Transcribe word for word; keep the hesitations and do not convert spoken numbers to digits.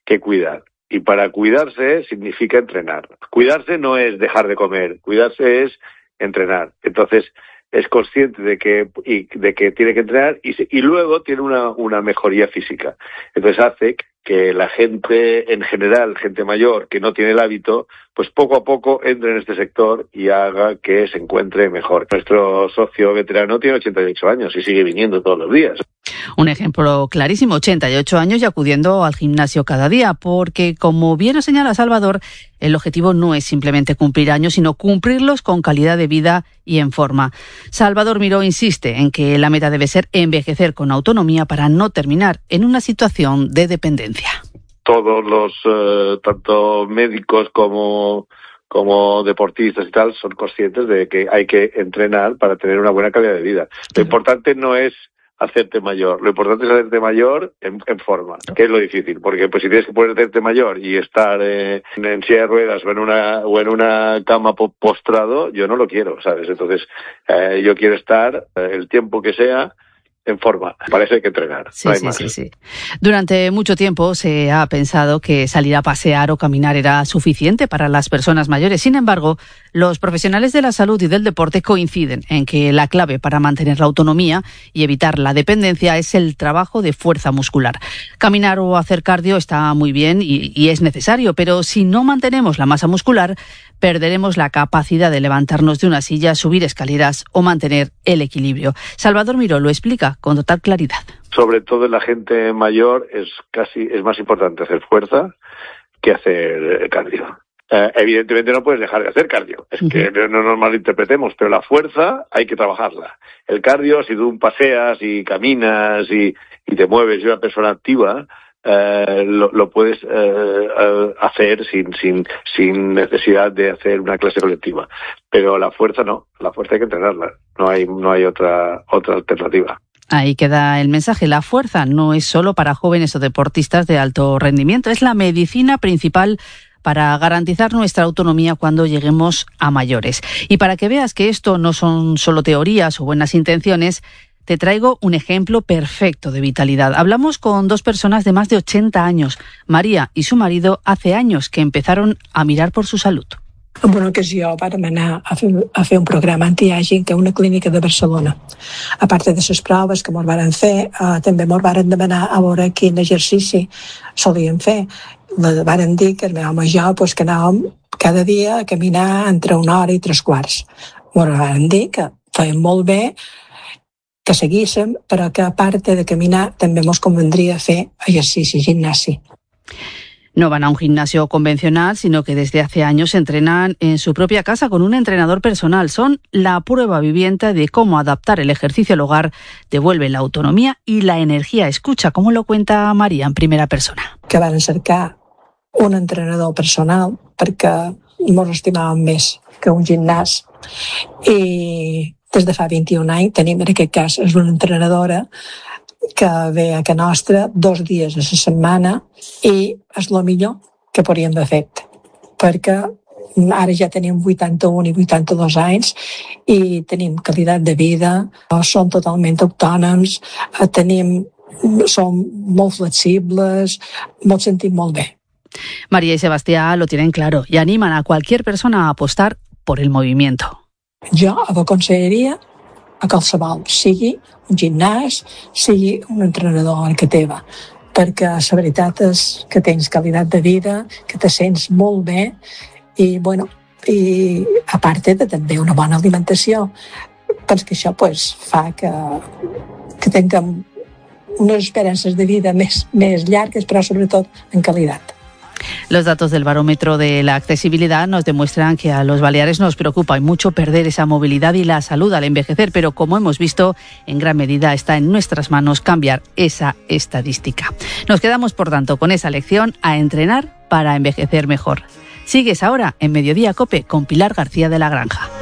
que cuidar. Y para cuidarse significa entrenar. Cuidarse no es dejar de comer, cuidarse es entrenar. Entonces, es consciente de que y de que tiene que entrenar y, y luego tiene una, una mejoría física. Entonces hace que la gente en general, gente mayor que no tiene el hábito, pues poco a poco entre en este sector y haga que se encuentre mejor. Nuestro socio veterano tiene ochenta y ocho años y sigue viniendo todos los días. Un ejemplo clarísimo, ochenta y ocho años y acudiendo al gimnasio cada día, porque como bien nos señala Salvador, el objetivo no es simplemente cumplir años, sino cumplirlos con calidad de vida y en forma. Salvador Miró insiste en que la meta debe ser envejecer con autonomía para no terminar en una situación de dependencia. Todos los, eh, tanto médicos como, como deportistas y tal, son conscientes de que hay que entrenar para tener una buena calidad de vida. Lo importante no es hacerte mayor, lo importante es hacerte mayor en, en forma, que es lo difícil, porque pues si tienes que poder hacerte mayor y estar eh, en, en silla de ruedas o en una o en una cama postrado, yo no lo quiero, ¿sabes? Entonces eh, yo quiero estar eh, el tiempo que sea en forma. Parece que hay que entrenar. Sí, no hay sí, más. sí, sí. Durante mucho tiempo se ha pensado que salir a pasear o caminar era suficiente para las personas mayores. Sin embargo, los profesionales de la salud y del deporte coinciden en que la clave para mantener la autonomía y evitar la dependencia es el trabajo de fuerza muscular. Caminar o hacer cardio está muy bien y, y es necesario, pero si no mantenemos la masa muscular, perderemos la capacidad de levantarnos de una silla, subir escaleras o mantener el equilibrio. Salvador Miró lo explica con total claridad. Sobre todo en la gente mayor es casi es más importante hacer fuerza que hacer cardio. Eh, evidentemente no puedes dejar de hacer cardio, es que no nos malinterpretemos, pero la fuerza hay que trabajarla. El cardio, si tú paseas y caminas y, y te mueves, y una persona activa, Eh, lo, lo puedes eh, eh, hacer sin, sin, sin necesidad de hacer una clase colectiva. Pero la fuerza no, la fuerza hay que entrenarla, no hay, no hay otra, otra alternativa. Ahí queda el mensaje. La fuerza no es solo para jóvenes o deportistas de alto rendimiento, es la medicina principal para garantizar nuestra autonomía cuando lleguemos a mayores. Y para que veas que esto no son solo teorías o buenas intenciones, te traigo un ejemplo perfecto de vitalidad. Hablamos con dos personas de más de ochenta años. Maria i su marido hace años que empezaron a mirar por su salud. En una ocasió vàrem anar a fer, a fer un programa antiaging a una clínica de Barcelona. A part de les proves que ens varen fer, eh, també ens varen demanar a veure quin exercici solíem fer. Le varen dir que el meu home i jo pues, que anàvem cada dia a caminar entre una hora i tres quarts. Ens varen dir que fèiem molt bé, que seguíssim, però que a part de caminar també ens convendria fer ejercici, gimnasi. No van a un gimnasio convencional, sino que desde hace años entrenan en su propia casa con un entrenador personal. Son la prueba viviente de cómo adaptar el ejercicio al hogar devuelve la autonomía y la energía. Escucha cómo lo cuenta Maria en primera persona. Que van cercar un entrenador personal perquè ens estimàvem més que un gimnàs. I des de fa vint-i-un anys tenim, en aquest cas, és una entrenadora que ve a casa nostra dos dies a la setmana i és el millor que podríem haver fet, perquè ara ja tenim vuitanta-un i vuitanta-dos anys i tenim qualitat de vida, som totalment autònoms, tenim, som molt flexibles, ens sentim molt bé. Maria y Sebastián lo tienen claro y animan a cualquier persona a apostar por el movimiento. Jo aconsellaria a qualsevol, sigui un gimnàs, sigui un entrenador a casa teva, perquè la veritat és que tens qualitat de vida, que te sents molt bé i, bueno, i a part de també una bona alimentació, perquè això pues, fa que, que tinguem unes esperances de vida més, més llargues, però sobretot en qualitat. Los datos del barómetro de la accesibilidad nos demuestran que a los baleares nos preocupa y mucho perder esa movilidad y la salud al envejecer, pero como hemos visto, en gran medida está en nuestras manos cambiar esa estadística. Nos quedamos, por tanto, con esa lección a entrenar para envejecer mejor. Sigues ahora en Mediodía COPE con Pilar García de la Granja.